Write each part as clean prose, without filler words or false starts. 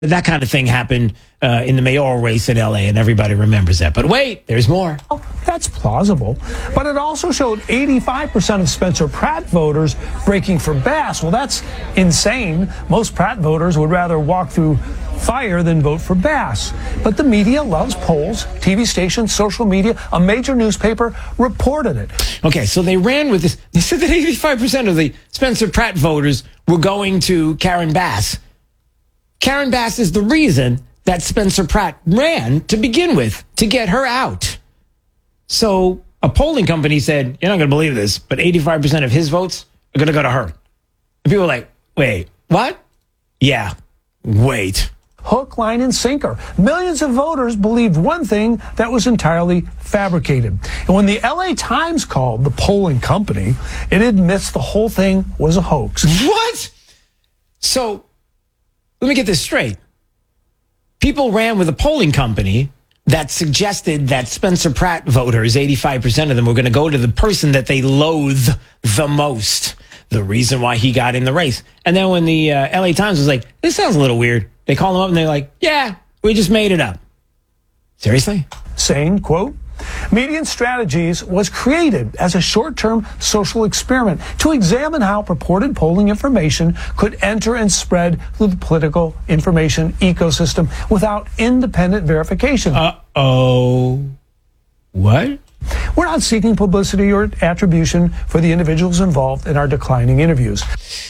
That kind of thing happened in the mayoral race in L.A., and everybody remembers that. But wait, there's more. That's plausible. But it also showed 85% of Spencer Pratt voters breaking for Bass. Well, that's insane. Most Pratt voters would rather walk through fire than vote for Bass. But the media loves polls. TV stations, social media, a major newspaper reported it. Okay, so they ran with this. They said that 85% of the Spencer Pratt voters were going to Karen Bass. Karen Bass is the reason that Spencer Pratt ran to begin with, to get her out. So a polling company said, you're not going to believe this, but 85% of his votes are going to go to her. And people were like, wait, what? Yeah, wait. Hook, line, and sinker. Millions of voters believed one thing that was entirely fabricated. And when the LA Times called the polling company, it admits the whole thing was a hoax. What? So let me get this straight. People ran with a polling company that suggested that Spencer Pratt voters, 85% of them, were going to go to the person that they loathe the most, the reason why he got in the race. And then when the LA Times was like, this sounds a little weird, they call them up and they're like, yeah, we just made it up. Seriously? Saying, quote, Median Strategies was created as a short-term social experiment to examine how purported polling information could enter and spread through the political information ecosystem without independent verification. Uh-oh. What? We're not seeking publicity or attribution for the individuals involved in our declining interviews.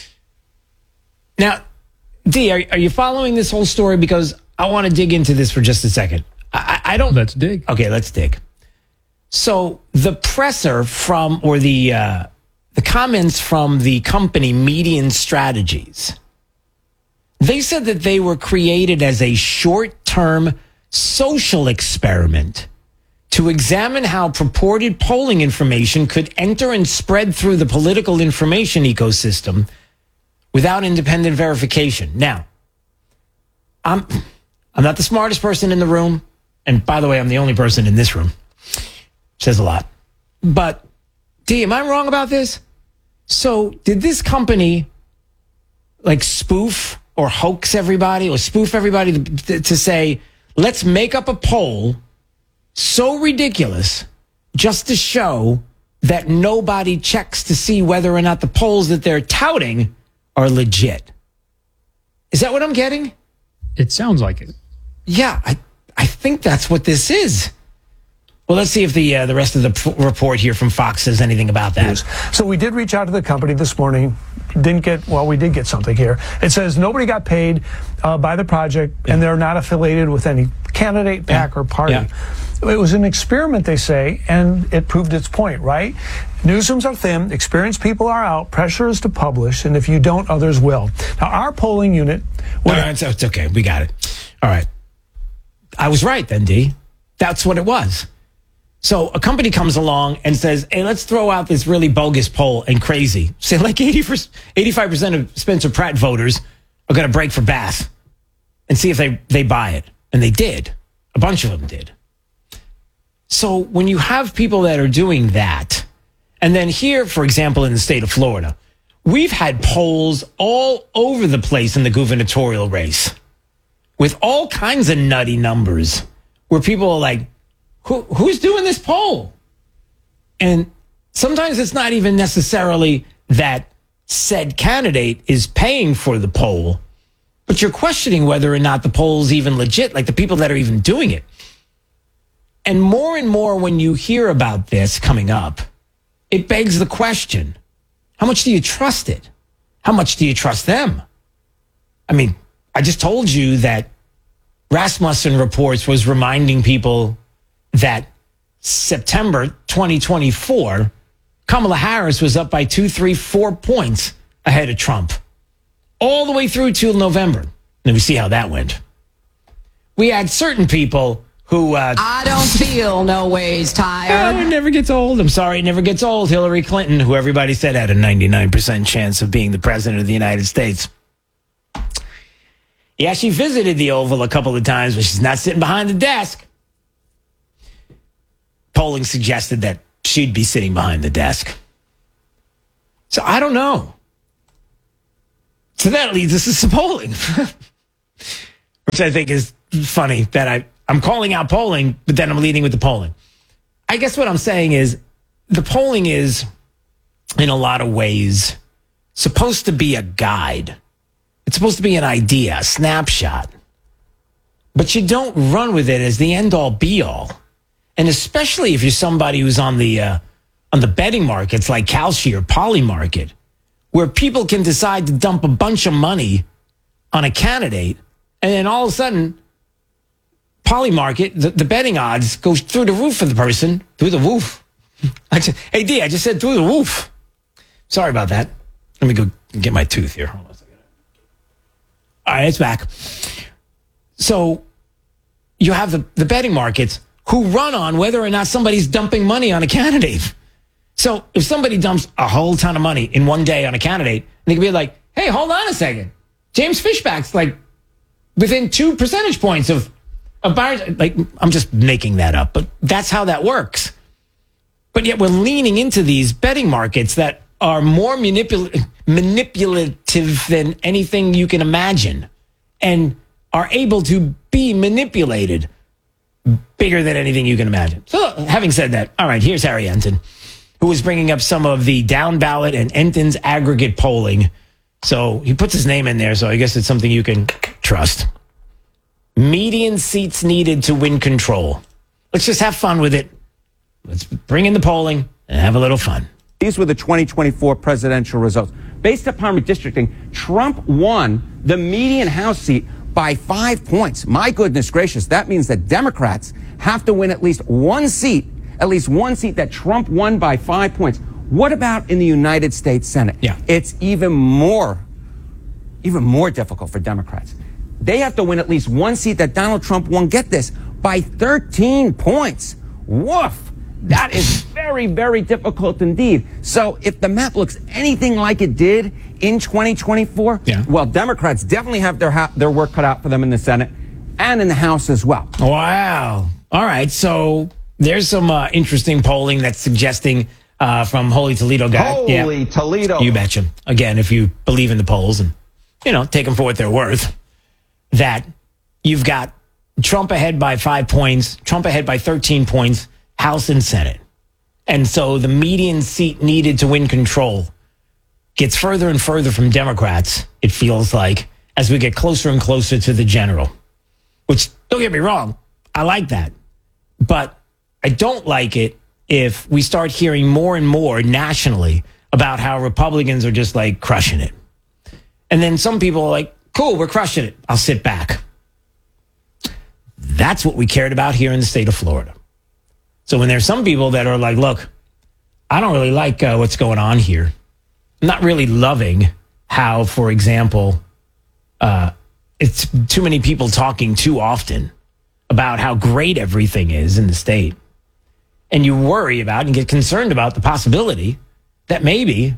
Now, Dee, are you following this whole story? Because I want to dig into this for just a second. I don't... Let's dig. Okay, let's dig. So the presser from, or the comments from the company Median Strategies, they said that they were created as a short-term social experiment to examine how purported polling information could enter and spread through the political information ecosystem without independent verification. Now, I'm not the smartest person in the room, and by the way, I'm the only person in this room. Says a lot. But, Dee, am I wrong about this? So, did this company, like, spoof or hoax everybody or spoof everybody to say, let's make up a poll so ridiculous just to show that nobody checks to see whether or not the polls that they're touting are legit? Is that what I'm getting? It sounds like it. Yeah, I think that's what this is. Well, let's see if the rest of the report here from Fox says anything about that. So we did reach out to the company this morning. We did get something here. It says nobody got paid by the project, and they're not affiliated with any candidate, PAC, or party. Yeah. It was an experiment, they say, and it proved its point, right? Newsrooms are thin, experienced people are out, pressure is to publish, and if you don't, others will. Now, our polling unit... All right, so it's okay. We got it. All right. I was right then, Dee. That's what it was. So a company comes along and says, hey, let's throw out this really bogus poll and crazy. Say like 85% of Spencer Pratt voters are going to break for Bass and see if they buy it. And they did. A bunch of them did. So when you have people that are doing that, and then here, for example, in the state of Florida, we've had polls all over the place in the gubernatorial race with all kinds of nutty numbers where people are like, who's doing this poll? And sometimes it's not even necessarily that said candidate is paying for the poll, but you're questioning whether or not the poll's even legit, like the people that are even doing it. And more when you hear about this coming up, it begs the question, how much do you trust it? How much do you trust them? I mean, I just told you that Rasmussen Reports was reminding people that September 2024, Kamala Harris was up by 2, 3, 4 points ahead of Trump. All the way through till November. And we see how that went. We had certain people who... I don't feel no ways tired. Oh, it never gets old. I'm sorry, it never gets old. Hillary Clinton, who everybody said had a 99% chance of being the president of the United States. Yeah, she visited the Oval a couple of times, but she's not sitting behind the desk. Polling suggested that she'd be sitting behind the desk. So I don't know. So that leads us to some polling. which I think is funny that I'm calling out polling, but then I'm leading with the polling. I guess what I'm saying is the polling is, in a lot of ways, supposed to be a guide. It's supposed to be an idea, a snapshot. But you don't run with it as the end-all, be-all. And especially if you're somebody who's on the betting markets like Kalshi or Polymarket, where people can decide to dump a bunch of money on a candidate, and then all of a sudden, Polymarket, the betting odds go through the roof for the person, through the roof. Hey, D, I just said through the roof. Sorry about that. Let me go get my tooth here. Hold on a second. All right, it's back. So you have the betting markets who run on whether or not somebody's dumping money on a candidate. So if somebody dumps a whole ton of money in one day on a candidate, they can be like, hey, hold on a second. James Fishback's like within 2 percentage points of Byron. Like, I'm just making that up, but that's how that works. But yet we're leaning into these betting markets that are more manipulative than anything you can imagine and are able to be manipulated bigger than anything you can imagine. So having said that, all right, here's Harry Enton, who was bringing up some of the down ballot and Enton's aggregate polling. So he puts his name in there, so I guess it's something you can trust. Median seats needed to win control. Let's just have fun with it. Let's bring in the polling and have a little fun. These were the 2024 presidential results. Based upon redistricting, Trump won the median House seat by 5 points. My goodness gracious, that means that Democrats have to win at least one seat that Trump won by 5 points. What about in the United States Senate? Yeah. It's even more difficult for Democrats. They have to win at least one seat that Donald Trump won, get this, by 13 points. Woof. That is very, very difficult indeed. So if the map looks anything like it did in 2024, well, Democrats definitely have their work cut out for them in the Senate and in the House as well. Wow. All right. So there's some interesting polling that's suggesting from Holy Toledo guy. Holy Toledo. You betcha. Again, if you believe in the polls and, take them for what they're worth, that you've got Trump ahead by 5 points, Trump ahead by 13 points, House and Senate. And so the median seat needed to win control gets further and further from Democrats, it feels like, as we get closer and closer to the general. Which, don't get me wrong, I like that. But I don't like it if we start hearing more and more nationally about how Republicans are just like crushing it. And then some people are like, cool, we're crushing it. I'll sit back. That's what we cared about here in the state of Florida. So when there's some people that are like, look, I don't really like what's going on here. I'm not really loving how, for example, it's too many people talking too often about how great everything is in the state. And you worry about and get concerned about the possibility that maybe,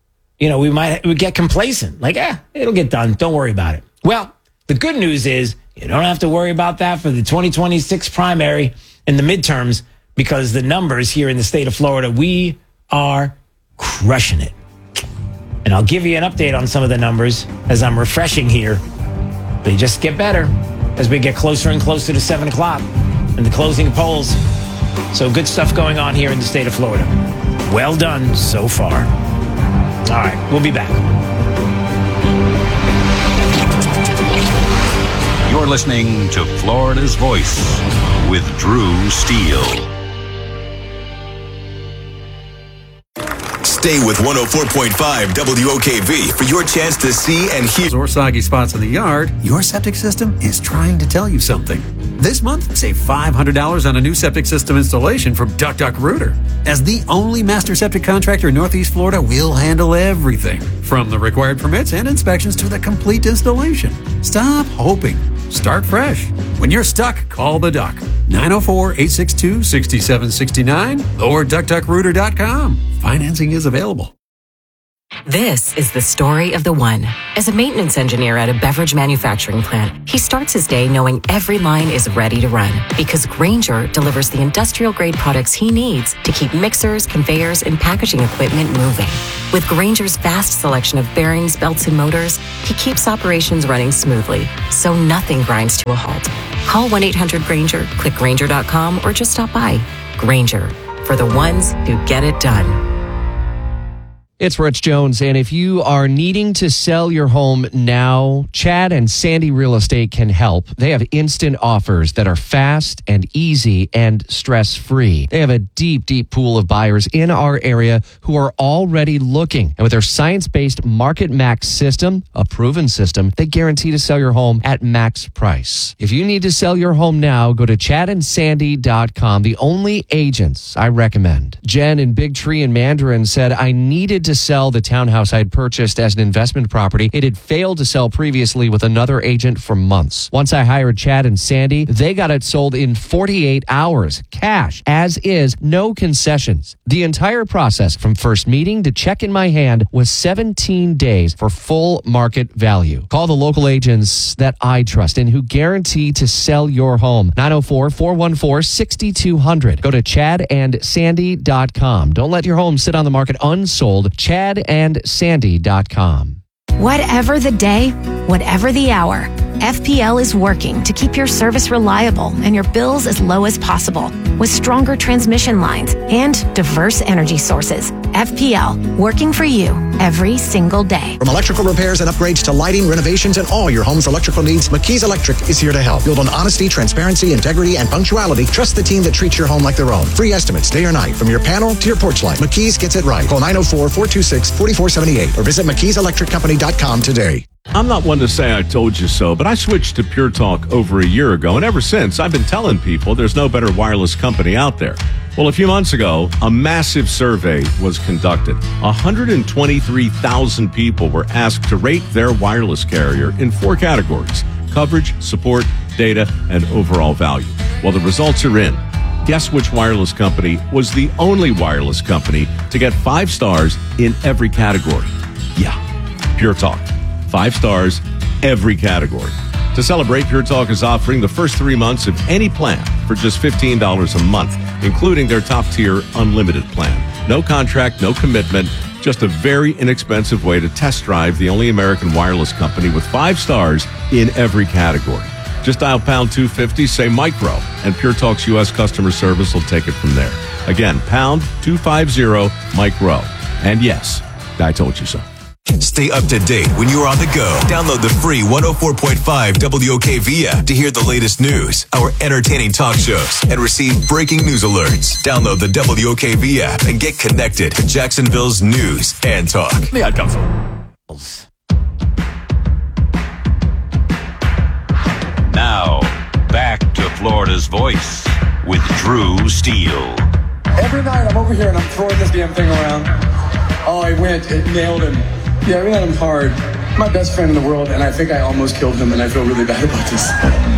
we get complacent. Like, it'll get done. Don't worry about it. Well, the good news is you don't have to worry about that for the 2026 primary and the midterms, because the numbers here in the state of Florida, we are crushing it. And I'll give you an update on some of the numbers as I'm refreshing here. They just get better as we get closer and closer to 7 o'clock and the closing polls. So good stuff going on here in the state of Florida. Well done so far. All right, we'll be back. You're listening to Florida's Voice with Drew Steele. Stay with 104.5 WOKV for your chance to see and hear. Or soggy spots in the yard, your septic system is trying to tell you something. This month, save $500 on a new septic system installation from DuckDuckRooter. As the only master septic contractor in Northeast Florida, we'll handle everything, from the required permits and inspections to the complete installation. Stop hoping. Start fresh. When you're stuck, call the Duck. 904-862-6769 or DuckDuckRooter.com. Financing is available. This is the story of the one. As a maintenance engineer at a beverage manufacturing plant, he starts his day knowing every line is ready to run because Grainger delivers the industrial-grade products he needs to keep mixers, conveyors, and packaging equipment moving. With Grainger's vast selection of bearings, belts, and motors, he keeps operations running smoothly, so nothing grinds to a halt. Call 1-800-GRAINGER, click Grainger.com, or just stop by. Grainger, for the ones who get it done. It's Rich Jones, and if you are needing to sell your home now, Chad and Sandy Real Estate can help. They have instant offers that are fast and easy and stress-free. They have a deep, deep pool of buyers in our area who are already looking. And with their science-based Market Max system, a proven system, they guarantee to sell your home at max price. If you need to sell your home now, go to chadandsandy.com, the only agents I recommend. Jen in Big Tree in Mandarin said, I needed to sell the townhouse I'd purchased as an investment property. It had failed to sell previously with another agent for months. Once I hired Chad and Sandy, they got it sold in 48 hours. Cash, as is, no concessions. The entire process from first meeting to check in my hand was 17 days for full market value. Call the local agents that I trust and who guarantee to sell your home. 904-414-6200. Go to chadandsandy.com. Don't let your home sit on the market unsold. chadandsandy.com. Whatever the day, whatever the hour, FPL is working to keep your service reliable and your bills as low as possible with stronger transmission lines and diverse energy sources. FPL, working for you every single day. From electrical repairs and upgrades to lighting, renovations, and all your home's electrical needs, McKee's Electric is here to help. Build on honesty, transparency, integrity, and punctuality. Trust the team that treats your home like their own. Free estimates day or night from your panel to your porch light. McKee's gets it right. Call 904-426-4478 or visit McKeesElectricCompany.com today. I'm not one to say I told you so, but I switched to Pure Talk over a year ago, and ever since, I've been telling people there's no better wireless company out there. Well, a few months ago, a massive survey was conducted. 123,000 people were asked to rate their wireless carrier in 4 categories: coverage, support, data, and overall value. Well, the results are in. Guess which wireless company was the only wireless company to get 5 stars in every category? Yeah, Pure Talk. 5 stars, every category. To celebrate, Pure Talk is offering the first 3 months of any plan for just $15 a month, including their top-tier unlimited plan. No contract, no commitment, just a very inexpensive way to test drive the only American wireless company with 5 stars in every category. Just dial pound 250, say micro, and Pure Talk's U.S. customer service will take it from there. Again, pound 250 micro. And yes, I told you so. Stay up to date when you're on the go. Download the free 104.5 WOKV app to hear the latest news, our entertaining talk shows, and receive breaking news alerts. Download the WOKV app and get connected to Jacksonville's news and talk. Yeah, Now, back to Florida's Voice with Drew Steele. Every night I'm over here and I'm throwing this damn thing around. Oh, I went, it nailed him. Yeah, we had him hard. My best friend in the world, and I think I almost killed him, and I feel really bad about this.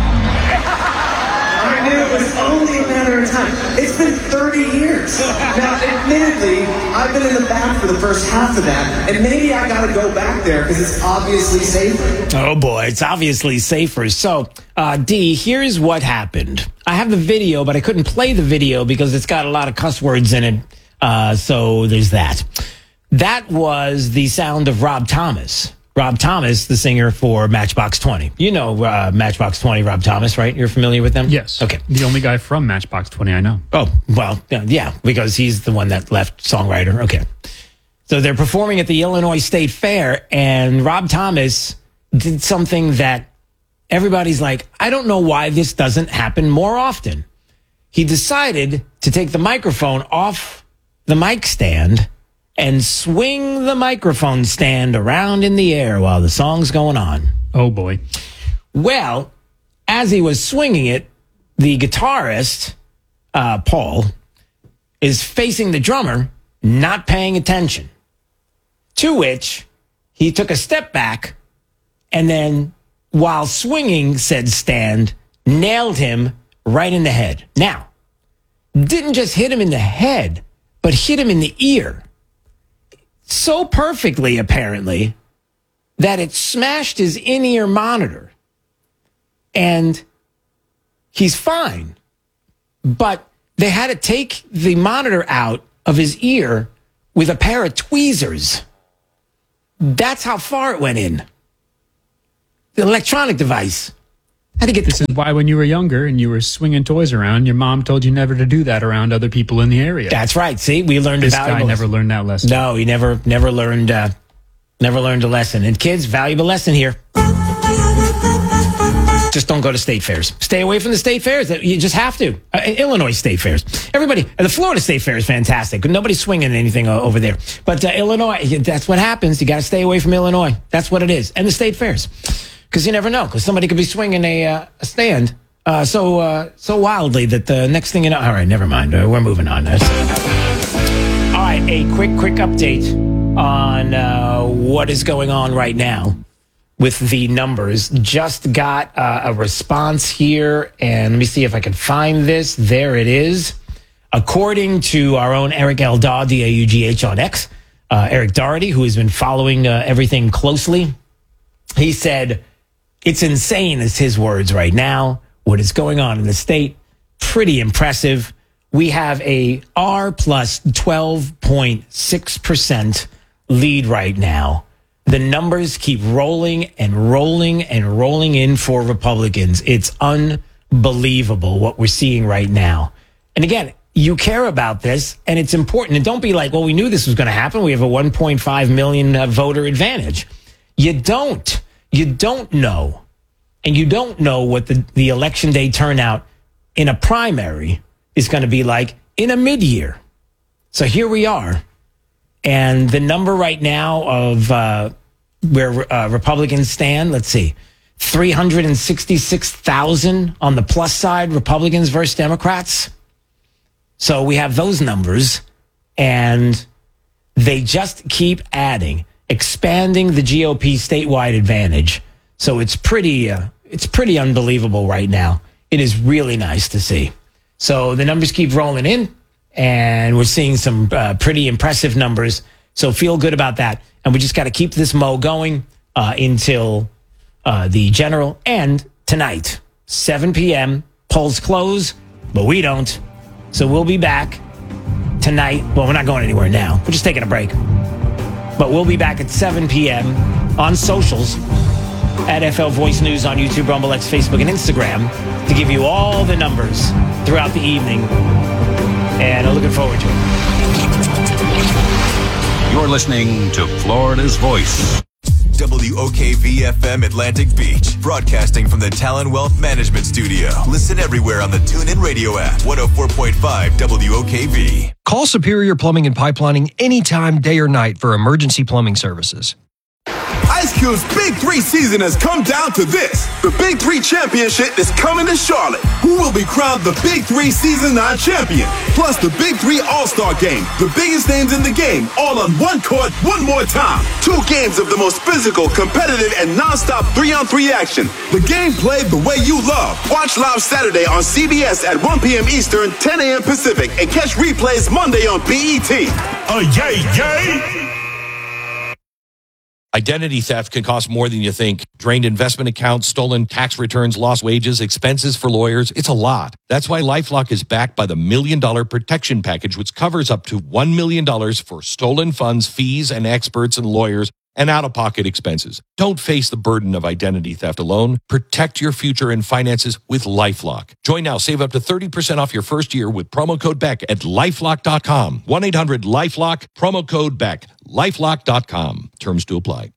I knew it was only a matter of time. It's been 30 years. Now, admittedly, I've been in the back for the first half of that, and maybe I gotta go back there because it's obviously safer. Oh boy, it's obviously safer. So, D, here's what happened. I have the video, but I couldn't play the video because it's got a lot of cuss words in it. So there's that. That was the sound of Rob Thomas. Rob Thomas, the singer for Matchbox 20. You know Matchbox 20, Rob Thomas, right? You're familiar with them? Yes. Okay. The only guy from Matchbox 20 I know. Oh, well, yeah, because he's the one that left songwriter. Okay. So they're performing at the Illinois State Fair, and Rob Thomas did something that everybody's like, I don't know why this doesn't happen more often. He decided to take the microphone off the mic stand and swing the microphone stand around in the air while the song's going on. Oh, boy. Well, as he was swinging it, the guitarist, Paul, is facing the drummer, not paying attention. To which he took a step back and then, while swinging said stand, nailed him right in the head. Now, didn't just hit him in the head, but hit him in the ear. so perfectly, apparently, that it smashed his in-ear monitor. And he's fine. But they had to take the monitor out of his ear with a pair of tweezers. That's how far it went in. The electronic device. Had to get this is why when you were younger and you were swinging toys around, your mom told you never to do that around other people in the area. That's right. See, we learned this valuable guy never learned that lesson. No, he never learned a lesson. And kids, valuable lesson here. Just don't go to state fairs. Stay away from the state fairs. You just have to. Illinois state fairs. Everybody, the Florida state fair is fantastic. Nobody's swinging anything over there. But Illinois, that's what happens. You got to stay away from Illinois. That's what it is. And the state fairs. Because you never know. Because somebody could be swinging a stand so wildly that the next thing you know. All right, never mind. We're moving on. All right, a quick update on what is going on right now with the numbers. Just got a response here, and let me see if I can find this. There it is. According to our own Eric Eldad, D-A-U-G-H on X, Eric Doherty, who has been following everything closely, he said, it's insane, is his words right now, what is going on in the state. Pretty impressive. We have a R plus 12.6% lead right now. The numbers keep rolling and rolling and rolling in for Republicans. It's unbelievable what we're seeing right now. And again, you care about this, and it's important. And don't be like, well, we knew this was going to happen. We have a 1.5 million voter advantage. You don't. You don't know. And you don't know what the election day turnout in a primary is going to be like in a mid-year. So here we are. And the number right now of where Republicans stand, let's see, 366,000 on the plus side, Republicans versus Democrats. So we have those numbers, and they just keep adding, expanding the GOP statewide advantage. So it's pretty unbelievable right now. It is really nice to see. So the numbers keep rolling in, and we're seeing some pretty impressive numbers. So feel good about that. And we just got to keep this mo going until the general. And tonight, 7 p.m., polls close, but we don't. So we'll be back tonight. Well, we're not going anywhere now. We're just taking a break. But we'll be back at 7 p.m. on socials at FL Voice News on YouTube, Rumble X, Facebook, and Instagram to give you all the numbers throughout the evening. And I'm looking forward to it. You're listening to Florida's Voice. WOKV-FM Atlantic Beach, broadcasting from the Talon Wealth Management Studio. Listen everywhere on the TuneIn Radio app. 104.5 WOKV. Call Superior Plumbing and Pipelining anytime, day or night for emergency plumbing services. Ice Cube's Big 3 season has come down to this. The Big 3 Championship is coming to Charlotte. Who will be crowned the Big 3 Season 9 champion? Plus the Big 3 All-Star Game. The biggest names in the game, all on one court, one more time. 2 games of the most physical, competitive, and non-stop 3-on-3 action. The game played the way you love. Watch live Saturday on CBS at 1 p.m. Eastern, 10 a.m. Pacific, and catch replays Monday on BET. Yay! Identity theft can cost more than you think. Drained investment accounts, stolen tax returns, lost wages, expenses for lawyers. It's a lot. That's why LifeLock is backed by the $1 Million Protection Package, which covers up to $1 million for stolen funds, fees, and experts and lawyers, and out-of-pocket expenses. Don't face the burden of identity theft alone. Protect your future and finances with LifeLock. Join now. Save up to 30% off your first year with promo code BECK at LifeLock.com. 1-800-LifeLock, promo code BECK. LifeLock.com. Terms to apply.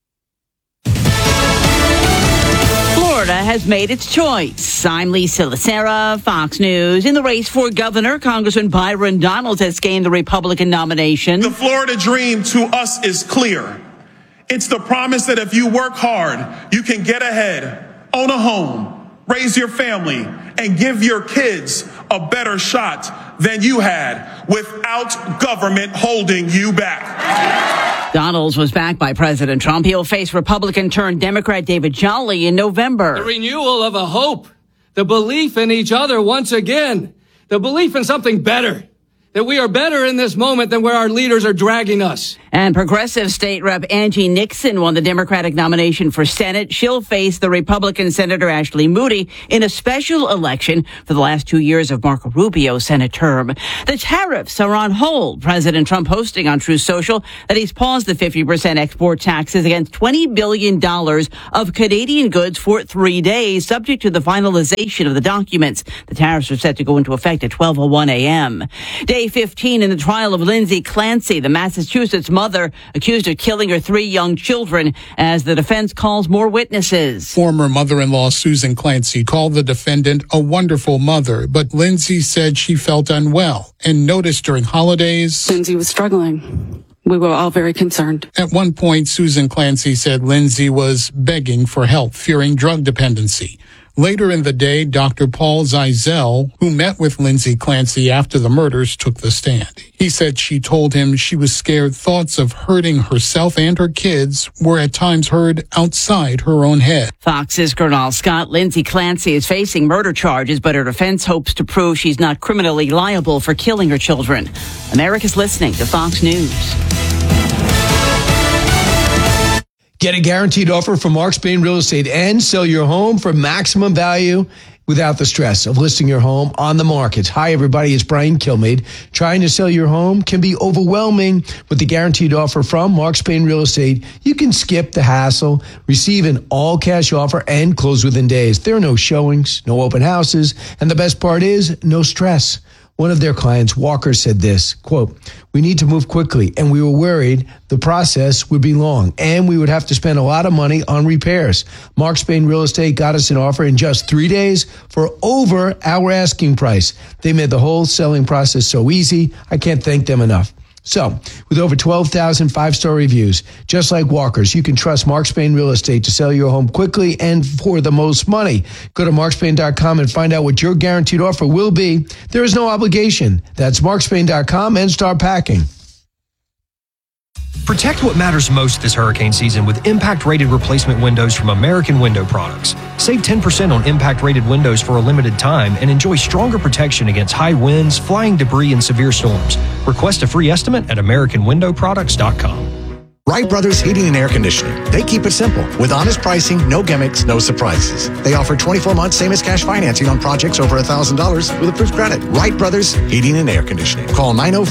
Florida has made its choice. I'm Lisa Lacera, Fox News. In the race for governor, Congressman Byron Donalds has gained the Republican nomination. The Florida dream to us is clear. It's the promise that if you work hard, you can get ahead, own a home, raise your family, and give your kids a better shot than you had without government holding you back. Donalds was backed by President Trump. He'll face Republican-turned-Democrat David Jolly in November. The renewal of a hope, the belief in each other once again, the belief in something better, that we are better in this moment than where our leaders are dragging us. And progressive state rep Angie Nixon won the Democratic nomination for Senate. She'll face the Republican Senator Ashley Moody in a special election for the last 2 years of Marco Rubio's Senate term. The tariffs are on hold. President Trump posting on Truth Social that he's paused the 50% export taxes against $20 billion of Canadian goods for 3 days, subject to the finalization of the documents. The tariffs are set to go into effect at 12:01 a.m. Day 15 in the trial of Lindsay Clancy, the Massachusetts mother accused of killing her 3 young children, as the defense calls more witnesses. Former mother-in-law Susan Clancy called the defendant a wonderful mother, but Lindsay said she felt unwell and noticed during holidays Lindsay was struggling. We were all very concerned. At one point, Susan Clancy said Lindsay was begging for help, fearing drug dependency. Later in the day, Dr. Paul Zeisel, who met with Lindsay Clancy after the murders, took the stand. He said she told him she was scared thoughts of hurting herself and her kids were at times heard outside her own head. Fox's Gernal Scott. Lindsay Clancy is facing murder charges, but her defense hopes to prove she's not criminally liable for killing her children. America's listening to Fox News. Get a guaranteed offer from Mark Spain Real Estate and sell your home for maximum value without the stress of listing your home on the market. Hi, everybody. It's Brian Kilmeade. Trying to sell your home can be overwhelming. With the guaranteed offer from Mark Spain Real Estate, you can skip the hassle, receive an all-cash offer, and close within days. There are no showings, no open houses, and the best part is no stress. One of their clients, Walker, said this, quote, "We need to move quickly, and we were worried the process would be long, and we would have to spend a lot of money on repairs. Mark Spain Real Estate got us an offer in just 3 days for over our asking price. They made the whole selling process so easy. I can't thank them enough." So, with over 12,000 five-star reviews, just like Walker's, you can trust Mark Spain Real Estate to sell your home quickly and for the most money. Go to markspain.com and find out what your guaranteed offer will be. There is no obligation. That's markspain.com and start packing. Protect what matters most this hurricane season with impact-rated replacement windows from American Window Products. Save 10% on impact-rated windows for a limited time and enjoy stronger protection against high winds, flying debris, and severe storms. Request a free estimate at AmericanWindowProducts.com. Wright Brothers Heating and Air Conditioning. They keep it simple. With honest pricing, no gimmicks, no surprises. They offer 24 months same as cash financing on projects over $1,000 with approved credit. Wright Brothers Heating and Air Conditioning. Call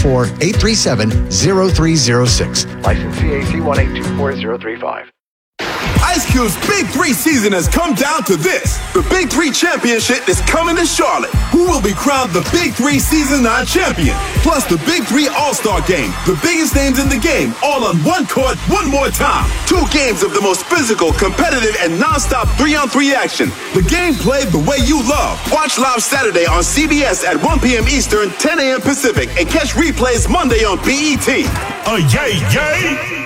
904-837-0306. License CAC 1824035. Ice Cube's Big 3 season has come down to this. The Big 3 Championship is coming to Charlotte. Who will be crowned the Big 3 Season 9 champion? Plus the Big 3 All-Star Game. The biggest names in the game, all on one court, one more time. 2 games of the most physical, competitive, and non-stop 3-on-3 action. The game played the way you love. Watch live Saturday on CBS at 1 p.m. Eastern, 10 a.m. Pacific, and catch replays Monday on BET. Yay, yay!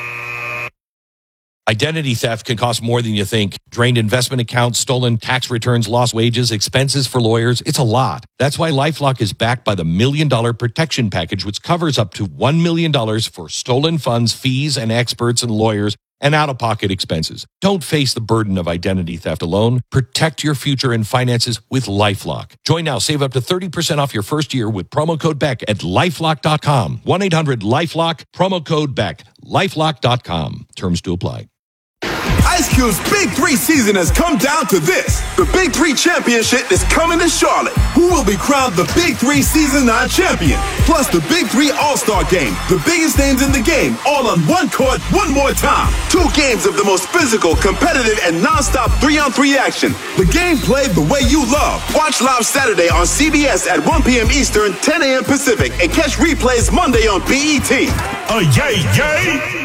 Identity theft can cost more than you think. Drained investment accounts, stolen tax returns, lost wages, expenses for lawyers. It's a lot. That's why LifeLock is backed by the $1 Million Protection Package, which covers up to $1 million for stolen funds, fees, and experts and lawyers, and out-of-pocket expenses. Don't face the burden of identity theft alone. Protect your future and finances with LifeLock. Join now. Save up to 30% off your first year with promo code BECK at LifeLock.com. 1-800-LifeLock, promo code BECK, LifeLock.com. Terms to apply. Ice Cube's Big 3 season has come down to this. The Big 3 Championship is coming to Charlotte. Who will be crowned the Big 3 Season 9 champion? Plus the Big 3 All-Star Game. The biggest names in the game, all on one court, one more time. 2 games of the most physical, competitive, and non-stop 3-on-3 action. The game played the way you love. Watch live Saturday on CBS at 1 p.m. Eastern, 10 a.m. Pacific, and catch replays Monday on BET. Yay, yay!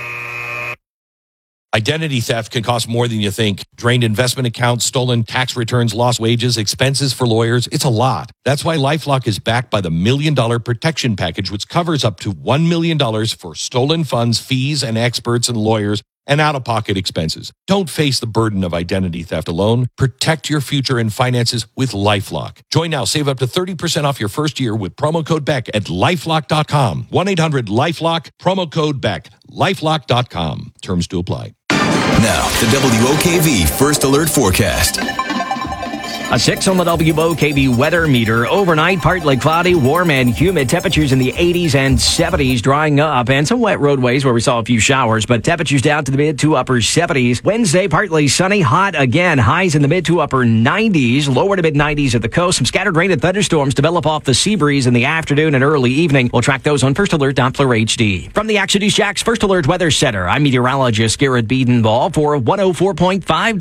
Identity theft can cost more than you think. Drained investment accounts, stolen tax returns, lost wages, expenses for lawyers. It's a lot. That's why LifeLock is backed by the $1 Million Protection Package, which covers up to $1 million for stolen funds, fees, and experts and lawyers, and out-of-pocket expenses. Don't face the burden of identity theft alone. Protect your future and finances with LifeLock. Join now. Save up to 30% off your first year with promo code BECK at LifeLock.com. 1-800-LifeLock, promo code BECK, LifeLock.com. Terms to apply. Now, the WOKV First Alert Forecast. A 6 on the WOKV weather meter. Overnight, partly cloudy, warm and humid. Temperatures in the 80s and 70s, drying up, and some wet roadways where we saw a few showers, but temperatures down to the mid to upper 70s. Wednesday, partly sunny, hot again. Highs in the mid to upper 90s, lower to mid 90s at the coast. Some scattered rain and thunderstorms develop off the sea breeze in the afternoon and early evening. We'll track those on First Alert Doppler HD. From the Action News Jack's First Alert Weather Center, I'm meteorologist Garrett Biedenball for 104.5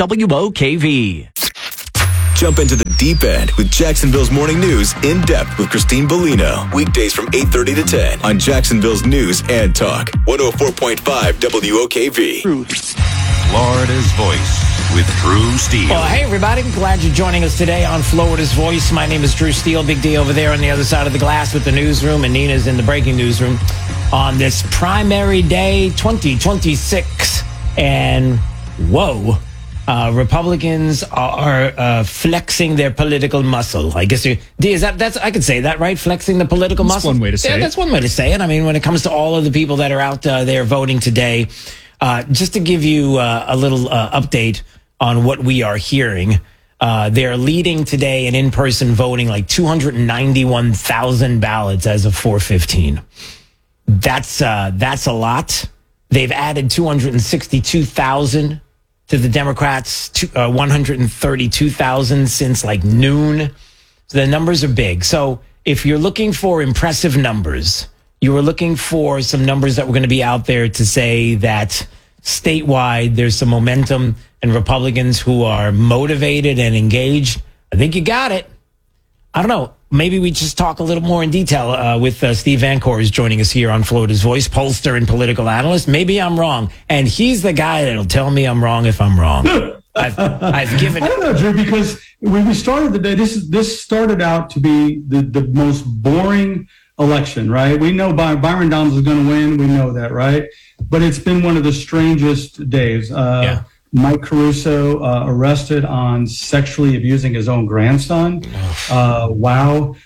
WOKV. Jump into the deep end with Jacksonville's Morning News in depth with Christine Bellino. Weekdays from 8:30 to 10 on Jacksonville's News and Talk. 104.5 WOKV. Florida's Voice with Drew Steele. Well, hey, everybody. Glad you're joining us today on Florida's Voice. My name is Drew Steele. Big D over there on the other side of the glass with the newsroom, and Nina's in the breaking newsroom on this primary day 2026. And whoa. Republicans are flexing their political muscle. I guess that's I could say that, right? Flexing the political muscle. That's one way to say it. That's one way to say it. I mean, when it comes to all of the people that are out there voting today, just to give you a little update on what we are hearing, they're leading today in in-person voting like 291,000 ballots as of 4:15. That's a lot. They've added 262,000 to the Democrats, 132,000 since like noon. So the numbers are big. So if you're looking for impressive numbers, you were looking for some numbers that were going to be out there to say that statewide there's some momentum and Republicans who are motivated and engaged, I think you got it. I don't know. Maybe we just talk a little more in detail with Steve Vancor, who's joining us here on Florida's Voice, pollster and political analyst. Maybe I'm wrong. And he's the guy that'll tell me I'm wrong if I'm wrong. I've given... I don't know, Drew, because when we started the day, this started out to be the most boring election, right? We know Byron Donalds is going to win. We know that, right? But it's been one of the strangest days. Mike Caruso arrested on sexually abusing his own grandson. Wow.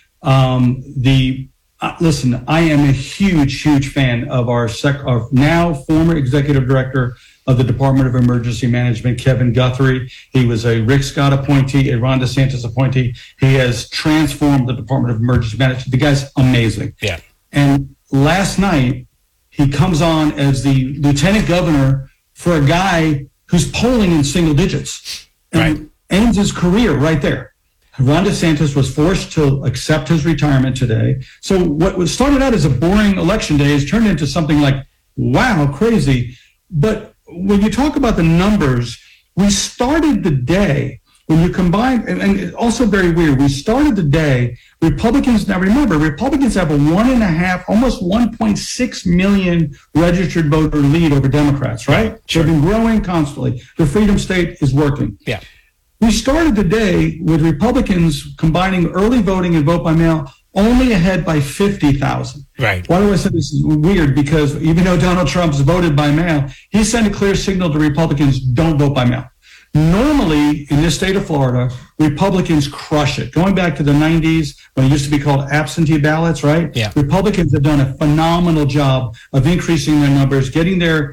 Listen, I am a huge fan of our now former executive director of the Department of Emergency Management, Kevin Guthrie. He was a Rick Scott appointee, a Ron DeSantis appointee. He has transformed the Department of Emergency Management. The guy's amazing. Yeah. And last night, he comes on as the lieutenant governor for a guy who's polling in single digits and ends his career right there. Ron DeSantis was forced to accept his retirement today. So what started out as a boring election day has turned into something like, wow, crazy. But when you talk about the numbers, we started the day, when you combine, and also very weird, we started the day, Republicans, now remember, Republicans have a 1.5, almost 1.6 million registered voter lead over Democrats, right? Sure. They've been growing constantly. The Freedom State is working. Yeah. We started the day with Republicans combining early voting and vote by mail only ahead by 50,000. Right. Why do I say this is weird? Because even though Donald Trump's voted by mail, he sent a clear signal to Republicans, don't vote by mail. Normally, in this state of Florida, Republicans crush it. Going back to the 90s, when it used to be called absentee ballots, right? Yeah. Republicans have done a phenomenal job of increasing their numbers, getting their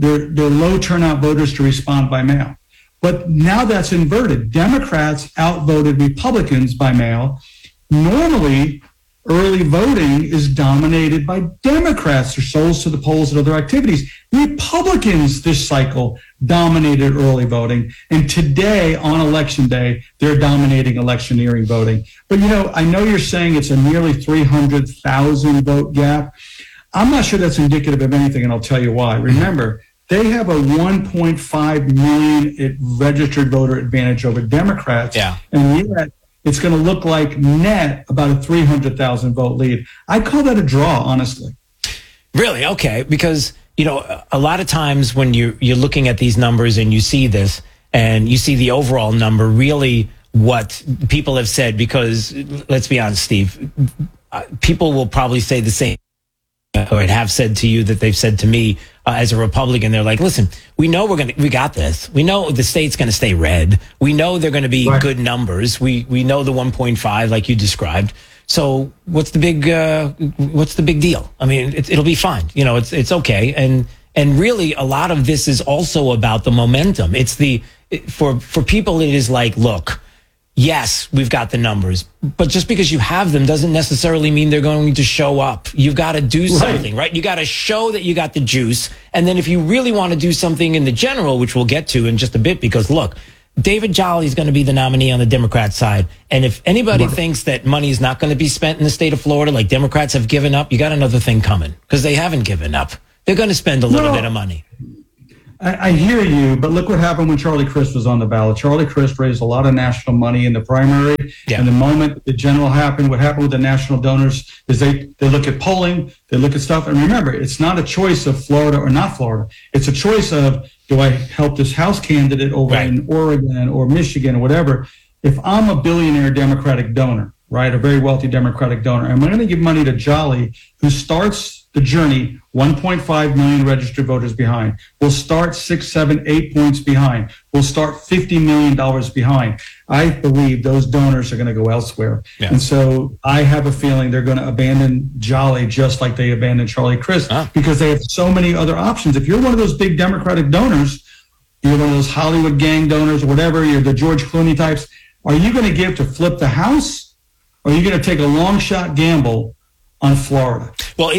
low turnout voters to respond by mail. But now that's inverted. Democrats outvoted Republicans by mail. Normally, early voting is dominated by Democrats, their souls to the polls and other activities. Republicans this cycle dominated early voting. And today, on election day, they're dominating electioneering voting. But, I know you're saying it's a nearly 300,000 vote gap. I'm not sure that's indicative of anything, and I'll tell you why. Remember, they have a 1.5 million registered voter advantage over Democrats. Yeah. And yet, it's going to look like net about a 300,000 vote lead. I call that a draw, honestly. Really? Okay. Because, a lot of times when you're looking at these numbers and you see this and you see the overall number, really what people have said, because let's be honest, Steve, people will probably say the same or have said to you that they've said to me as a Republican. They're like, listen, we know we got this. We know the state's going to stay red. We know they're going to be good numbers. We know the 1.5 like you described. So what's the big deal? I mean, it'll be fine. It's okay. And really a lot of this is also about the momentum. For people, it is like, look, yes, we've got the numbers, but just because you have them doesn't necessarily mean they're going to show up. You've got to do something, right? You got to show that you got the juice. And then if you really want to do something in the general, which we'll get to in just a bit, because look, David Jolly is going to be the nominee on the Democrat side. And if anybody thinks that money is not going to be spent in the state of Florida, like Democrats have given up, you got another thing coming, because they haven't given up. They're going to spend a little bit of money. I hear you, but look what happened when Charlie Crist was on the ballot. Charlie Crist raised a lot of national money in the primary. And the moment the general happened, what happened with the national donors is they look at polling, they look at stuff. And remember, it's not a choice of Florida or not Florida. It's a choice of, do I help this House candidate over in Oregon or Michigan or whatever? If I'm a billionaire Democratic donor, right, a very wealthy Democratic donor, I'm going to give money to Jolly, who starts the journey 1.5 million registered voters behind. We'll start 6, 7, 8 points behind. We'll start $50 million behind. I believe those donors are going to go elsewhere. And so I have a feeling they're going to abandon Jolly just like they abandoned Charlie Crist because they have so many other options. If you're one of those big Democratic donors, you're one of those Hollywood gang donors or whatever, you're the George Clooney types, are you going to give to flip the House? Or are you going to take a long shot gamble on Florida? Well,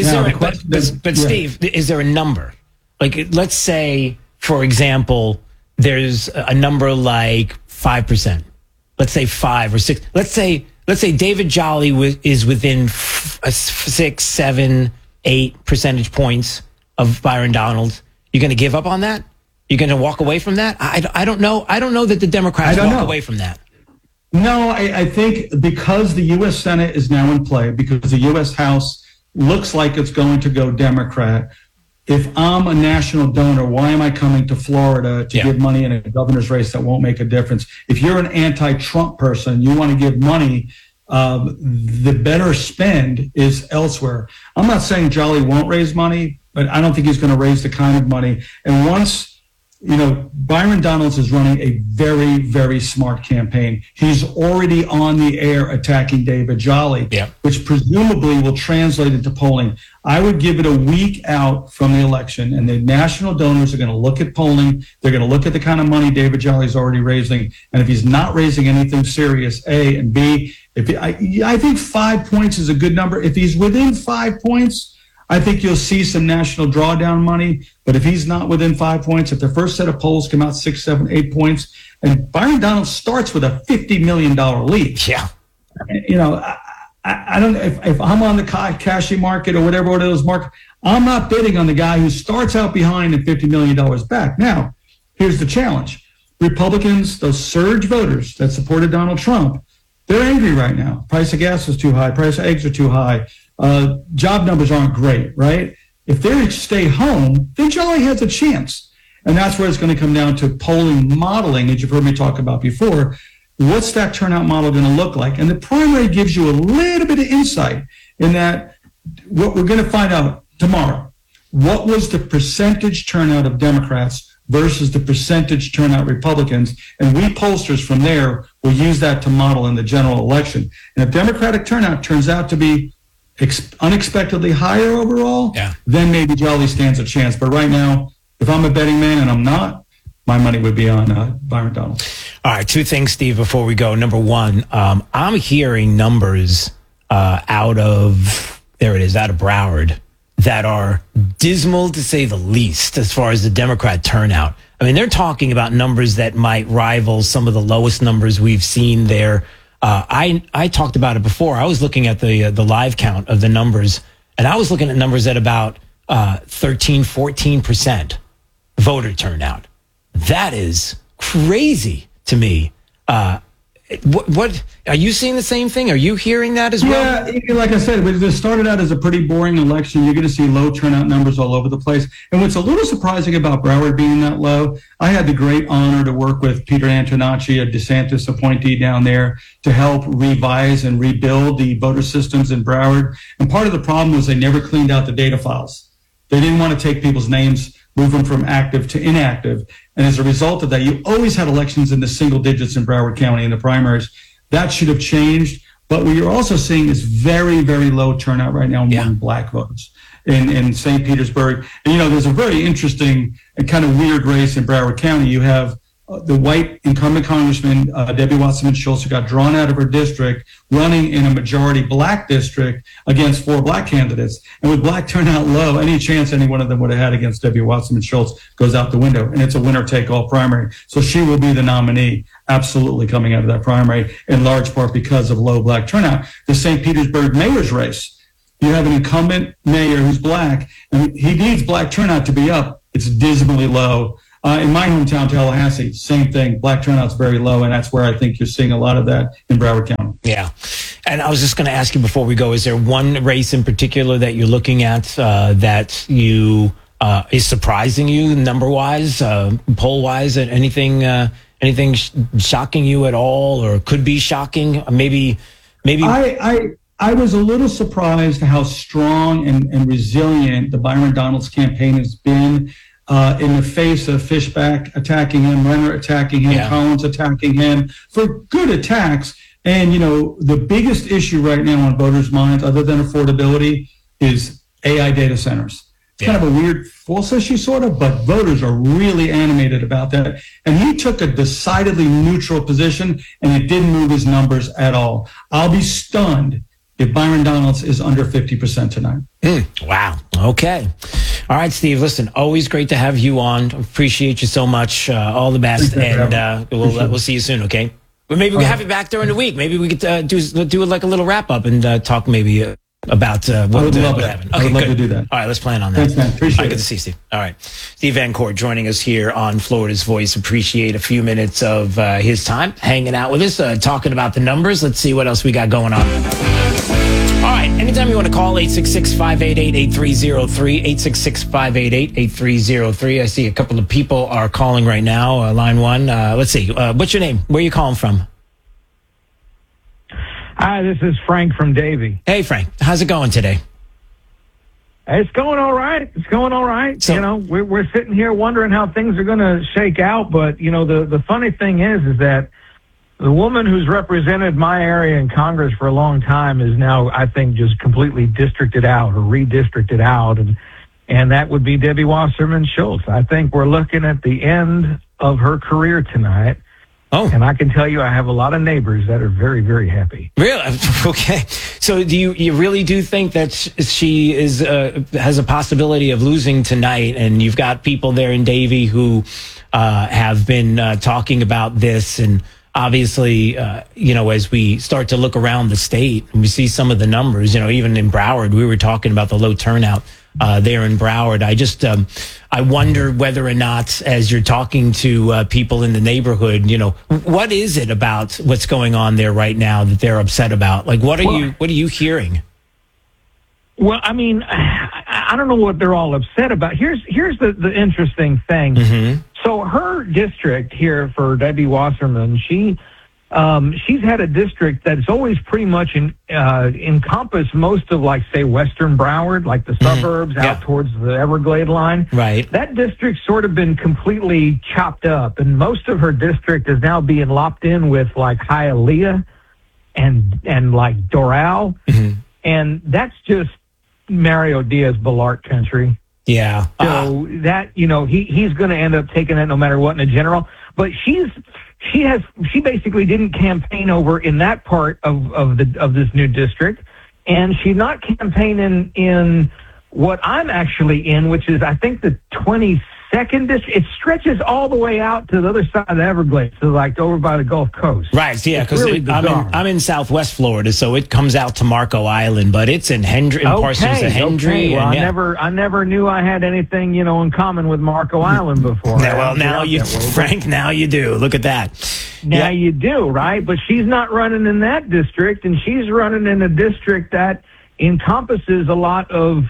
Steve, is there a number? Like, let's say, for example, there's a number like 5%. Let's say 5 or 6. Let's say David Jolly is within 6, 7, 8 percentage points of Byron Donalds. You're going to give up on that? You're going to walk away from that? I don't know. I don't know that the Democrats walk away from that. No, I think because the U.S. Senate is now in play, because the U.S. House looks like it's going to go Democrat, if I'm a national donor, why am I coming to Florida to give money in a governor's race that won't make a difference? If you're an anti-Trump person, you want to give money, the better spend is elsewhere. I'm not saying Jolly won't raise money, but I don't think he's going to raise the kind of money. And once Byron Donalds is running a very, very smart campaign. He's already on the air attacking David Jolly, which presumably will translate into polling. I would give it a week out from the election, and the national donors are going to look at polling. They're going to look at the kind of money David Jolly is already raising. And if he's not raising anything serious, A, and B, I think 5 points is a good number. If he's within 5 points, I think you'll see some national drawdown money. But if he's not within 5 points, if the first set of polls come out 6, 7, 8 points, and Byron Donalds starts with a $50 million lead. I don't know if I'm on the Kashi market or whatever one of those markets, I'm not bidding on the guy who starts out behind and $50 million back. Now, here's the challenge. Republicans, those surge voters that supported Donald Trump, they're angry right now. Price of gas is too high. Price of eggs are too high. Job numbers aren't great, right? If they stay home, then Jolly has a chance. And that's where it's going to come down to polling modeling, as you've heard me talk about before. What's that turnout model going to look like? And the primary gives you a little bit of insight in that what we're going to find out tomorrow. What was the percentage turnout of Democrats versus the percentage turnout Republicans? And we pollsters from there will use that to model in the general election. And if Democratic turnout turns out to be unexpectedly higher overall, then maybe Jolly stands a chance. But right now, if I'm a betting man, and I'm not, my money would be on Byron Donalds. All right, 2 things, Steve, before we go. Number one, I'm hearing numbers out of Broward that are dismal, to say the least, as far as the Democrat turnout. I mean, they're talking about numbers that might rival some of the lowest numbers we've seen there. I talked about it before. I was looking at the live count of the numbers, and I was looking at numbers at about 13, 14% voter turnout. That is crazy to me. What are you seeing the same thing? Are you hearing that as well? Yeah, like I said, it started out as a pretty boring election. You're going to see low turnout numbers all over the place. And what's a little surprising about Broward being that low, I had the great honor to work with Peter Antonacci, a DeSantis appointee down there, to help revise and rebuild the voter systems in Broward. And part of the problem was they never cleaned out the data files. They didn't want to take people's names, move them from active to inactive. And as a result of that, you always had elections in the single digits in Broward County in the primaries. That should have changed. But what you're also seeing is very, very low turnout right now among black voters in St. Petersburg. And, there's a very interesting and kind of weird race in Broward County. You have the white incumbent congressman, Debbie Wasserman Schultz, who got drawn out of her district, running in a majority black district against 4 black candidates. And with black turnout low, any chance any one of them would have had against Debbie Wasserman Schultz goes out the window. And it's a winner-take-all primary. So she will be the nominee, absolutely coming out of that primary, in large part because of low black turnout. The St. Petersburg mayor's race, you have an incumbent mayor who's black, and he needs black turnout to be up. It's dismally low. In my hometown, Tallahassee, same thing. Black turnout's very low, and that's where I think you're seeing a lot of that in Broward County. Yeah. And I was just going to ask you before we go, is there one race in particular that you're looking at that you is surprising you number-wise, poll-wise, anything shocking you at all, or could be shocking? Maybe. I was a little surprised how strong and resilient the Byron Donalds campaign has been in the face of Fishback attacking him, Renner attacking him, Collins attacking him, for good attacks. And, the biggest issue right now on voters' minds, other than affordability, is AI data centers. It's kind of a weird false issue, sort of, but voters are really animated about that. And he took a decidedly neutral position, and it didn't move his numbers at all. I'll be stunned if Byron Donalds is under 50% tonight. Wow. Okay. All right, Steve, listen, always great to have you on. Appreciate you so much. All the best. And we'll see you soon, okay? But maybe we have you back during the week. Maybe we could do like a little wrap-up and talk maybe about what happened. Okay, I would love to do that. All right, let's plan on that. Thanks, man. Appreciate it. Good to see you, Steve. All right. Steve Van Court joining us here on Florida's Voice. Appreciate a few minutes of his time hanging out with us, talking about the numbers. Let's see what else we got going on. All right, anytime you want to call, 866-588-8303, 866-588-8303. I see a couple of people are calling right now, line one. Let's see, what's your name? Where are you calling from? Hi, this is Frank from Davie. Hey, Frank. How's it going today? It's going all right. It's going all right. So, we're sitting here wondering how things are going to shake out, but, the funny thing is that the woman who's represented my area in Congress for a long time is now, I think, just completely districted out or redistricted out, and that would be Debbie Wasserman Schultz. I think we're looking at the end of her career tonight. Oh. And I can tell you I have a lot of neighbors that are very, very happy. Really? Okay. So do you really do think that she is has a possibility of losing tonight? And you've got people there in Davie who have been talking about this, and obviously, as we start to look around the state and we see some of the numbers, even in Broward, we were talking about the low turnout there in Broward. I wonder whether or not, as you're talking to people in the neighborhood, what is it about what's going on there right now that they're upset about? Like, what are you hearing? Well, I mean, I don't know what they're all upset about. Here's the interesting thing. Mm-hmm. So her district here for Debbie Wasserman, she's had a district that's always pretty much encompassed most of, like, say, Western Broward, like the suburbs out towards the Everglade line. Right. That district's sort of been completely chopped up, and most of her district is now being lopped in with, like, Hialeah and like Doral. Mm-hmm. And that's just Mario Diaz-Balart country. Yeah. So that, he's going to end up taking it no matter what in the general. But she basically didn't campaign over in that part of this new district, and she's not campaigning in what I'm actually in, which is, I think, the 22nd district. It stretches all the way out to the other side of the Everglades, so like over by the Gulf Coast. Right, yeah, because really I'm in Southwest Florida, so it comes out to Marco Island, but it's in Hendry, portions of Hendry. Okay. Well, I never knew I had anything, in common with Marco Island before. Well, now you, Frank, now you do. Look at that. Now you do, right? But she's not running in that district, and she's running in a district that encompasses a lot of,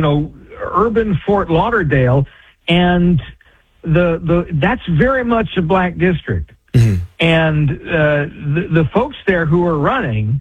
urban Fort Lauderdale, and that's very much a black district. Mm-hmm. And the folks there who are running,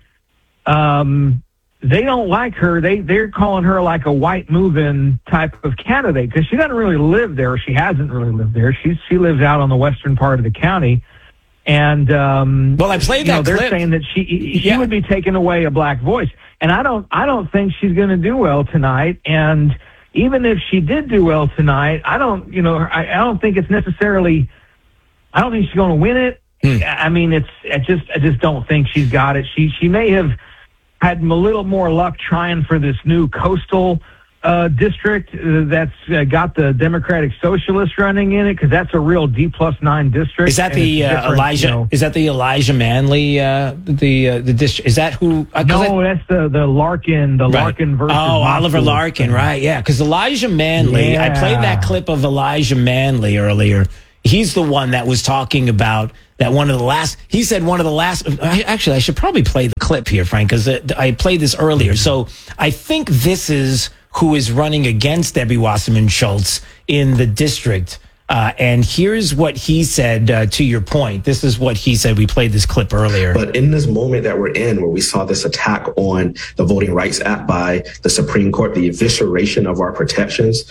they don't like her. They're calling her like a white move-in type of candidate because she doesn't really live there. She hasn't really lived there. She lives out on the western part of the county. And well, I played that they're clip. saying that she would be taking away a black voice, and I don't think she's going to do well tonight. And even if she did do well tonight, I don't think it's necessarily I don't think she's going to win it. I mean, I just don't think she's got it. She may have had a little more luck trying for this new coastal district that's got the Democratic Socialists running in it, because that's a real D+9 district. Is that the Elijah? You know, is that the Elijah Manley? The district? Is that who? No, that's the Larkin. The right. Larkin versus. Oh, Oliver Larkin, right? Yeah, because Elijah Manley. Yeah. I played that clip of Elijah Manley earlier. He's the one that was talking about that one of the last. He said one of the last. Actually, I should probably play the clip here, Frank, because I played this earlier. So I think this is who is running against Debbie Wasserman Schultz in the district. And here's what he said to your point. This is what he said. We played this clip earlier. But in this moment that we're in, where we saw this attack on the Voting Rights Act by the Supreme Court, the evisceration of our protections,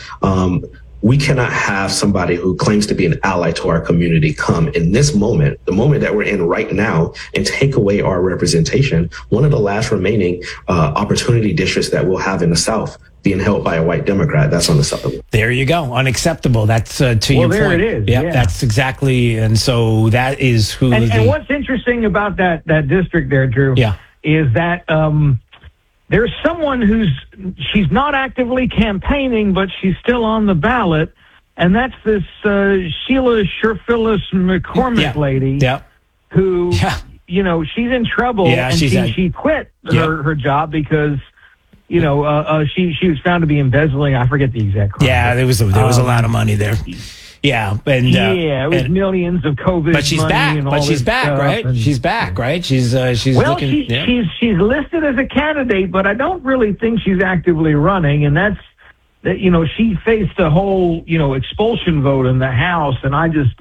we cannot have somebody who claims to be an ally to our community come in this moment, the moment that we're in right now, and take away our representation. One of the last remaining opportunity districts that we'll have in the South being held by a white Democrat. That's unacceptable. There you go. Unacceptable. That's to your point. Well, there it is. Yep, yeah, that's exactly. And so that is who. And what's interesting about that district there, Drew, is that there's someone she's not actively campaigning, but she's still on the ballot, and that's this Sheila Sherphillis McCormick lady, who, you know, she's in trouble, and she quit her job because, you know, she was found to be embezzling. I forget the exact crime. Yeah, there was a lot of money there. Yeah, and it was millions of COVID. But she's money back. And all but she's back, stuff, right? And, she's back, right? She's well, looking. She's listed as a candidate, but I don't really think she's actively running. And that's that. You know, she faced a whole expulsion vote in the House, and I just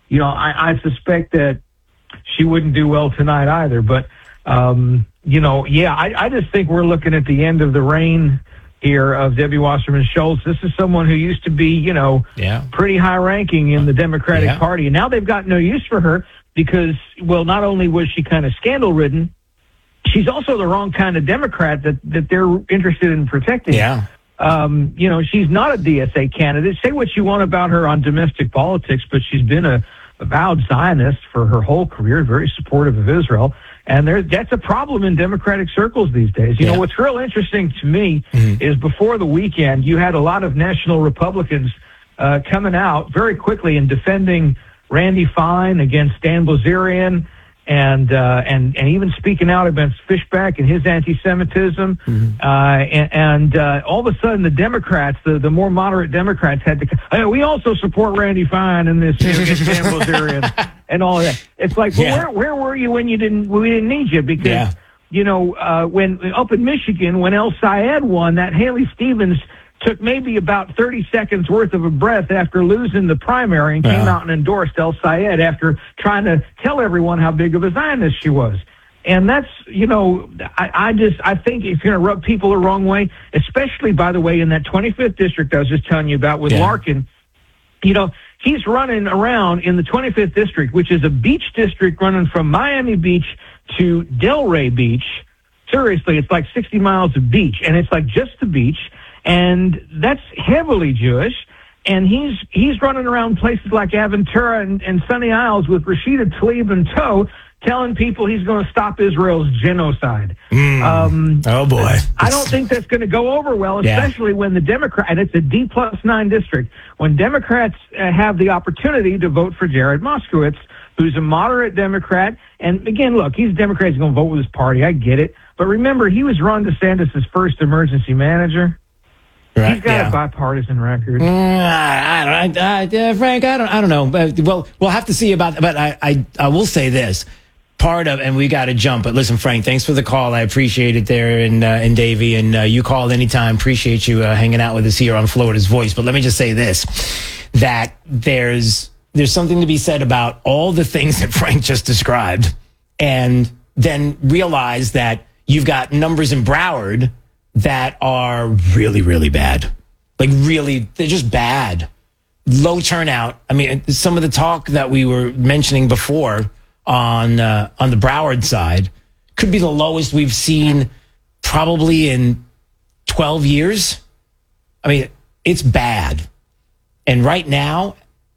I suspect that she wouldn't do well tonight either. But I just think we're looking at the end of the reign here of Debbie Wasserman Schultz. This is someone who used to be, pretty high ranking in the Democratic Party. And now they've got no use for her because, well, not only was she kind of scandal ridden, she's also the wrong kind of Democrat that they're interested in protecting. Yeah. She's not a DSA candidate. Say what you want about her on domestic politics, but she's been a avowed Zionist for her whole career, very supportive of Israel. And that's a problem in Democratic circles these days. You know, what's real interesting to me is before the weekend, you had a lot of national Republicans coming out very quickly and defending Randy Fine against Dan Bilzerian and even speaking out against Fishback and his anti-Semitism. And all of a sudden, the Democrats, the more moderate Democrats, had to. We also support Randy Fine and this against Dan Bilzerian and all that. It's like, well, where were you when we didn't need you? Because when up in Michigan, when El Sayed won, that Haley Stevens took maybe about 30 seconds worth of a breath after losing the primary and came out and endorsed El Sayed after trying to tell everyone how big of a Zionist she was. And that's, I think it's going to rub people the wrong way, especially, by the way, in that 25th district I was just telling you about with Larkin. He's running around in the 25th district, which is a beach district running from Miami Beach to Delray Beach. Seriously, it's like 60 miles of beach, and it's like just the beach. And that's heavily Jewish. And he's running around places like Aventura and Sunny Isles with Rashida Tlaib in tow, telling people he's going to stop Israel's genocide. Oh, boy. I don't think that's going to go over well, especially when the Democrat, and it's a D+9 district, when Democrats have the opportunity to vote for Jared Moskowitz, who's a moderate Democrat. And again, look, he's a Democrat. He's going to vote with his party. I get it. But remember, he was Ron DeSantis' first emergency manager. Right, he's got a bipartisan record. Frank, I don't know. But, well, we'll have to see about that. But I will say this. Part of, and we got to jump. But listen, Frank, thanks for the call. I appreciate it there. And Davey, and you called anytime. Appreciate you hanging out with us here on Florida's Voice. But let me just say this, that there's something to be said about all the things that Frank just described, and then realize that you've got numbers in Broward that are really, really bad. Like, really, they're just bad. Low turnout. I mean, some of the talk that we were mentioning before on the Broward side could be the lowest we've seen probably in 12 years. I mean, it's bad. And right now,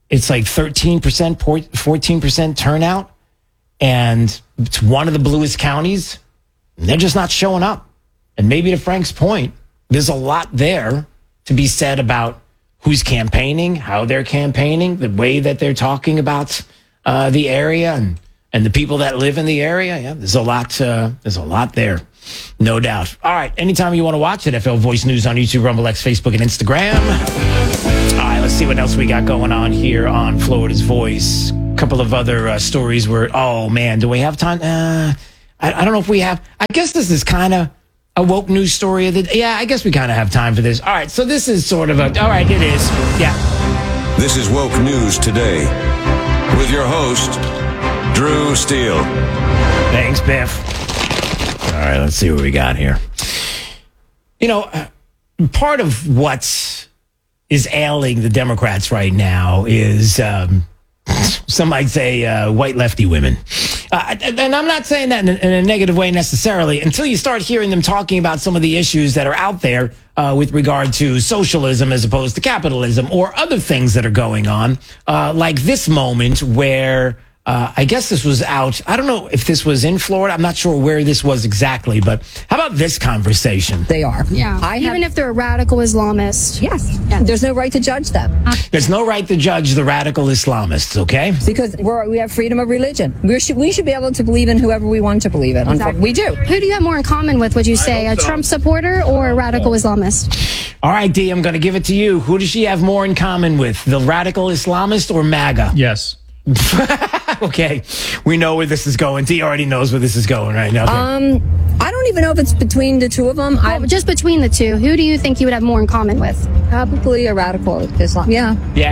it's like 13%, 14% turnout, and it's one of the bluest counties. And they're just not showing up. And maybe to Frank's point, there's a lot there to be said about who's campaigning, how they're campaigning, the way that they're talking about the area and the people that live in the area. Yeah, there's a lot there, no doubt. All right, anytime you want to watch it, FL Voice News on YouTube, Rumble X, Facebook, and Instagram. All right, let's see what else we got going on here on Florida's Voice. A couple of other stories where, oh man, do we have time? I don't know if we have. I guess this is kind of a woke news story of the day. Yeah, I guess we kind of have time for this. All right, so this is sort of all right, it is. Yeah. This is Woke News Today with your host, Drew Steele. Thanks, Biff. All right, let's see what we got here. You know, part of what is ailing the Democrats right now is, some might say, white lefty women. And I'm not saying that in a negative way necessarily until you start hearing them talking about some of the issues that are out there with regard to socialism as opposed to capitalism or other things that are going on, like this moment where I guess this was out. I don't know if this was in Florida. I'm not sure where this was exactly, but how about this conversation? They are. Yeah. Even if they're a radical Islamist. Yes. Yeah. There's no right to judge them. There's no right to judge the radical Islamists, okay? Because we have freedom of religion. We should be able to believe in whoever we want to believe in. Exactly. We do. Who do you have more in common with, would you say? A Trump supporter or a radical Islamist? All right, D, I'm going to give it to you. Who does she have more in common with? The radical Islamist or MAGA? Yes. Okay, we know where this is going. T already knows where this is going right now. Okay. I don't even know if it's between the two of them. Just between the two, who do you think you would have more in common with? Probably a radical Islam. Yeah.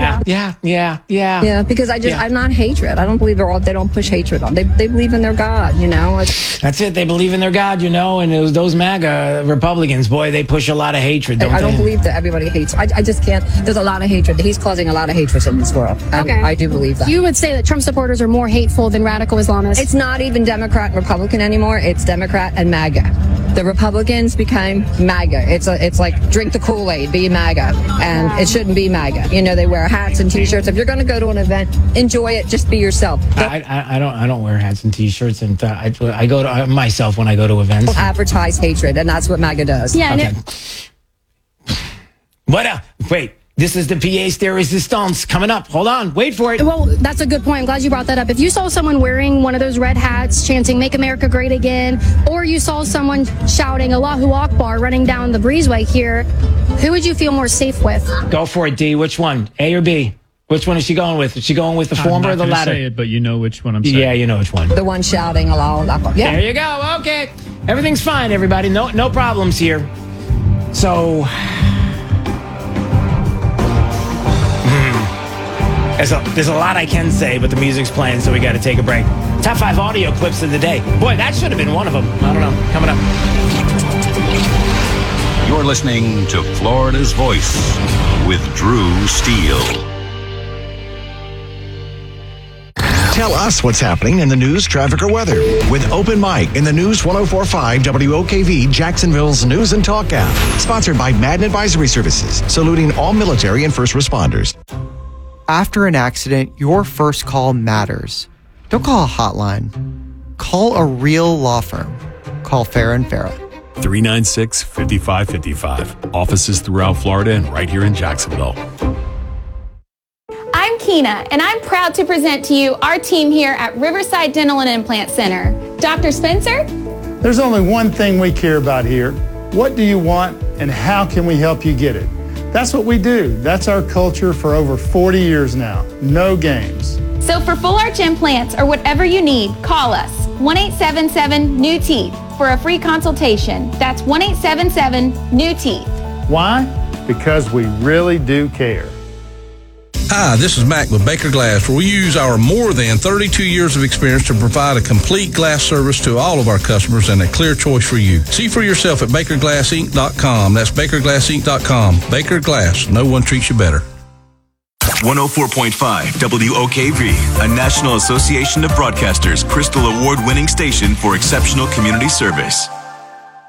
Because I'm not hatred. I don't believe they don't push hatred on. They believe in their God. You know. That's it. They believe in their God. You know, and those MAGA Republicans, boy, they push a lot of hatred. I don't believe that everybody hates. I just can't. There's a lot of hatred. He's causing a lot of hatred in this world. Okay. I do believe that. You would say that Trump supporters are more hateful than radical Islamists? It's not even Democrat and Republican anymore. It's Democrat and MAGA. The Republicans became MAGA. It's like drink the Kool-Aid, be MAGA, and it shouldn't be MAGA. You know, they wear hats and T-shirts. If you're going to go to an event, enjoy it. Just be yourself. I don't wear hats and T-shirts, and I go to myself when I go to events. Advertise hatred, and that's what MAGA does. Yeah. Okay. What? Wait. This is the pièce de résistance coming up. Hold on. Wait for it. Well, that's a good point. I'm glad you brought that up. If you saw someone wearing one of those red hats chanting "Make America Great Again," or you saw someone shouting Allahu Akbar running down the breezeway here, who would you feel more safe with? Go for it, D. Which one? A or B? Which one is she going with? Is she going with the former or the latter? Say it, but you know which one I'm saying. Yeah, you know which one. The one shouting Allahu Akbar. Yeah. There you go. Okay. Everything's fine, everybody. No problems here. So... There's a lot I can say, but the music's playing, so we got to take a break. Top 5 audio clips of the day. Boy, that should have been one of them. I don't know. Coming up. You're listening to Florida's Voice with Drew Steele. Tell us what's happening in the news, traffic, or weather with Open Mic in the News 104.5 WOKV Jacksonville's News and Talk app. Sponsored by Madden Advisory Services, saluting all military and first responders. After an accident, your first call matters. Don't call a hotline. Call a real law firm. Call Farah & Farah. 396-5555. Offices throughout Florida and right here in Jacksonville. I'm Keena, and I'm proud to present to you our team here at Riverside Dental and Implant Center. Dr. Spencer? There's only one thing we care about here. What do you want, and how can we help you get it? That's what we do. That's our culture for over 40 years now. No games. So for full arch implants or whatever you need, call us 1-877-NEW-TEETH for a free consultation. That's 1-877-NEW-TEETH. Why? Because we really do care. Hi, this is Mac with Baker Glass, where we use our more than 32 years of experience to provide a complete glass service to all of our customers and a clear choice for you. See for yourself at BakerGlassInc.com. That's BakerGlassInc.com. Baker Glass. No one treats you better. 104.5 WOKV, a National Association of Broadcasters Crystal Award-winning station for exceptional community service.